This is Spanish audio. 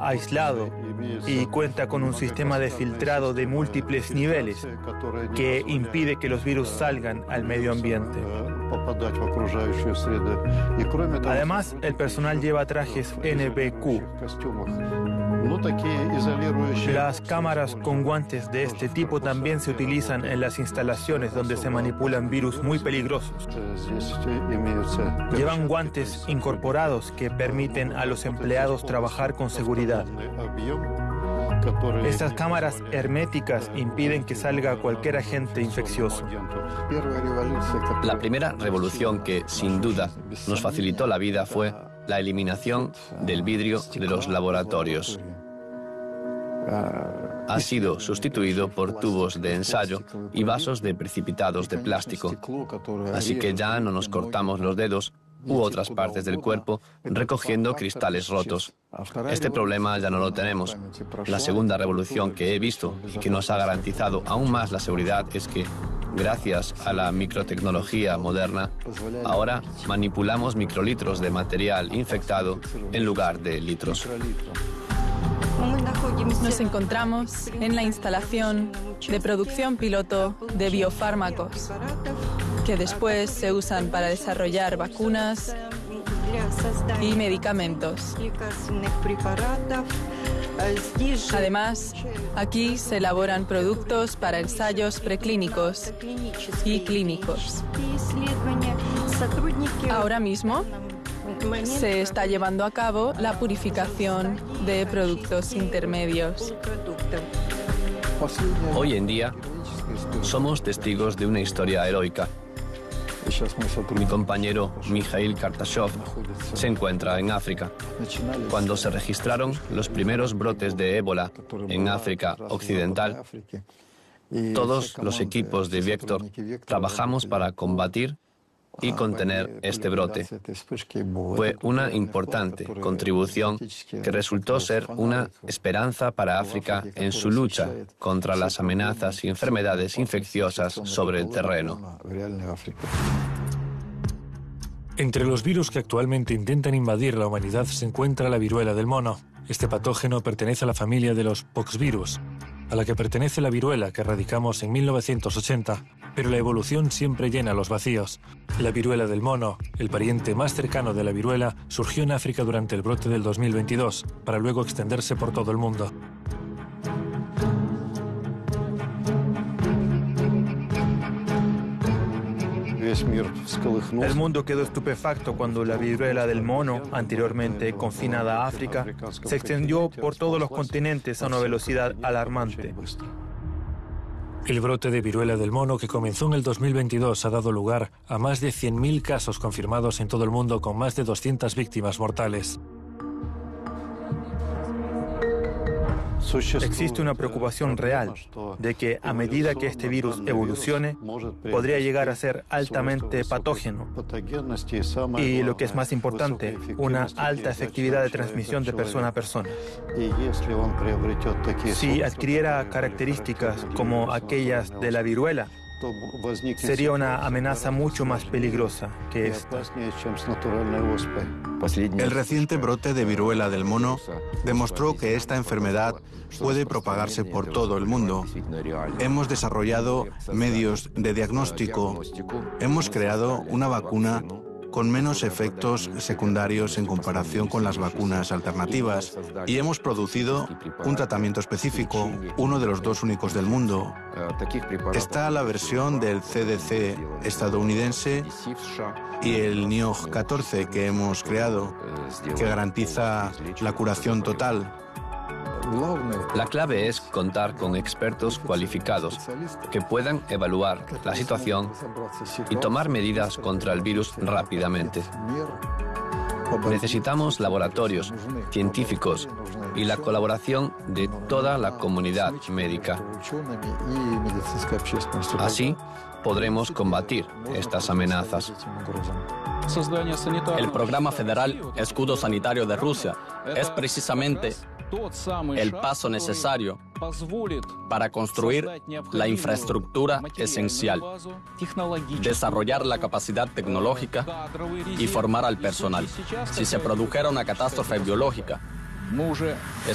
está aislado y cuenta con un sistema de filtrado de múltiples niveles que impide que los virus salgan al medio ambiente. Además, el personal lleva trajes NBQ. Las cámaras con guantes de este tipo también se utilizan en las instalaciones donde se manipulan virus muy peligrosos. Llevan guantes incorporados que permiten a los empleados trabajar con seguridad. Estas cámaras herméticas impiden que salga cualquier agente infeccioso. La primera revolución que, sin duda, nos facilitó la vida fue la eliminación del vidrio de los laboratorios. Ha sido sustituido por tubos de ensayo y vasos de precipitados de plástico. Así que ya no nos cortamos los dedos u otras partes del cuerpo recogiendo cristales rotos. Este problema ya no lo tenemos. La segunda revolución que he visto y que nos ha garantizado aún más la seguridad es que, gracias a la microtecnología moderna, ahora manipulamos microlitros de material infectado en lugar de litros. Nos encontramos en la instalación de producción piloto de biofármacos, que después se usan para desarrollar vacunas y medicamentos. Además, aquí se elaboran productos para ensayos preclínicos y clínicos. Ahora mismo se está llevando a cabo la purificación de productos intermedios. Hoy en día somos testigos de una historia heroica. Mi compañero Mikhail Kartashov se encuentra en África. Cuando se registraron los primeros brotes de ébola en África Occidental, todos los equipos de Vector trabajamos para combatir y contener este brote. Fue una importante contribución que resultó ser una esperanza para África en su lucha contra las amenazas y enfermedades infecciosas sobre el terreno. Entre los virus que actualmente intentan invadir la humanidad se encuentra la viruela del mono. Este patógeno pertenece a la familia de los poxvirus, a la que pertenece la viruela que erradicamos en 1980, pero la evolución siempre llena los vacíos. La viruela del mono, el pariente más cercano de la viruela, surgió en África durante el brote del 2022, para luego extenderse por todo el mundo. El mundo quedó estupefacto cuando la viruela del mono, anteriormente confinada a África, se extendió por todos los continentes a una velocidad alarmante. El brote de viruela del mono que comenzó en el 2022 ha dado lugar a más de 100.000 casos confirmados en todo el mundo con más de 200 víctimas mortales. Existe una preocupación real de que a medida que este virus evolucione, podría llegar a ser altamente patógeno y, lo que es más importante, una alta efectividad de transmisión de persona a persona. Si adquiriera características como aquellas de la viruela, sería una amenaza mucho más peligrosa que esta. El reciente brote de viruela del mono demostró que esta enfermedad puede propagarse por todo el mundo. Hemos desarrollado medios de diagnóstico. Hemos creado una vacuna con menos efectos secundarios en comparación con las vacunas alternativas. Y hemos producido un tratamiento específico, uno de los dos únicos del mundo. Está la versión del CDC estadounidense y el NIOH 14 que hemos creado, que garantiza la curación total. La clave es contar con expertos cualificados que puedan evaluar la situación y tomar medidas contra el virus rápidamente. Necesitamos laboratorios, científicos y la colaboración de toda la comunidad médica. Así podremos combatir estas amenazas. El programa federal Escudo Sanitario de Rusia es precisamente el paso necesario para construir la infraestructura esencial, desarrollar la capacidad tecnológica y formar al personal. Si se produjera una catástrofe biológica,